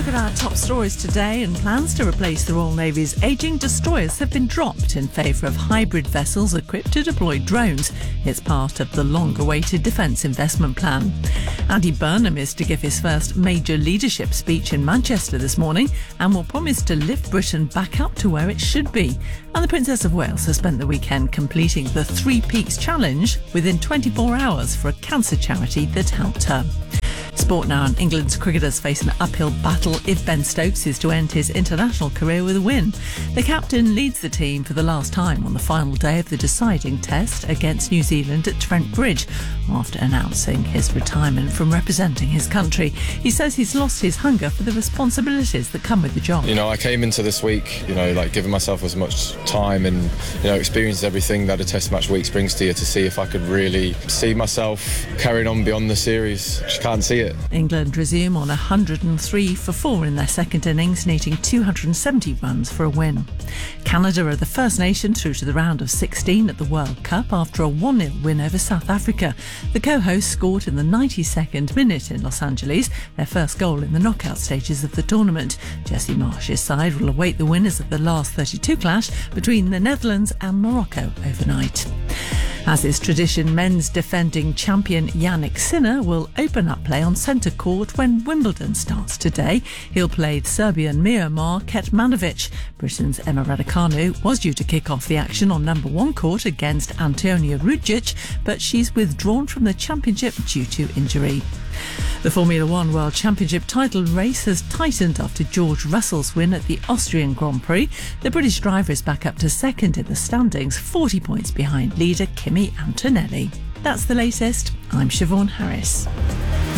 look at our top stories today, and plans to replace the Royal Navy's ageing destroyers have been dropped in favour of hybrid vessels equipped to deploy drones. It's part of the long-awaited Defence Investment Plan. Andy Burnham is to give his first major leadership speech in Manchester this morning and will promise to lift Britain back up to where it should be. And the Princess of Wales has spent the weekend completing the Three Peaks Challenge within 24 hours for a cancer charity that helped her. Sport now, and England's cricketers face an uphill battle if Ben Stokes is to end his international career with a win. The captain leads the team for the last time on the final day of the deciding test against New Zealand at Trent Bridge after announcing his retirement from representing his country. He says he's lost his hunger for the responsibilities that come with the job. I came into this week, giving myself as much time and, experienced everything that a test match week brings to you to see if I could really see myself carrying on beyond the series. Just can't see it. England resume on 103 for 4 in their second innings, needing 270 runs for a win. Canada are the first nation through to the round of 16 at the World Cup after a 1-0 win over South Africa. The co-hosts scored in the 92nd minute in Los Angeles, their first goal in the knockout stages of the tournament. Jesse Marsh's side will await the winners of the last 32 clash between the Netherlands and Morocco overnight. As is tradition, men's defending champion Yannick Sinner will open up play on centre court when Wimbledon starts today. He'll play Serbian Miomir Kecmanovic. Britain's Emma Raducanu was due to kick off the action on number 1 court against Antonia Rujic, but she's withdrawn from the championship due to injury. The Formula One World Championship title race has tightened after George Russell's win at the Austrian Grand Prix. The British driver is back up to second in the standings, 40 points behind leader Kimi Antonelli. That's the latest. I'm Siobhan Harris.